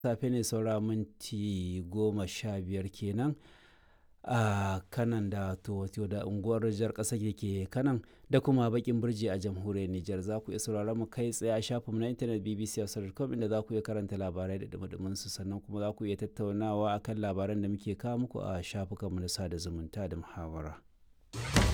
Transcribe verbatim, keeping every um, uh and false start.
safe ne saura minti goma sha biyar kenan a kanan da to wato da unguwar jar ƙasa ke kanan da kuma bakin birji a jamhuriyar Nijar. Za ku iya sauraron mu kai tsaye a shafinmu na intanet b b c hausa dot com inda za ku iya karanta labarai da dumudumin su, sannan kuma za ku iya tattaunawa akan labaran da muke kawo muku a shafukanmu na sada zumunta da muhawara.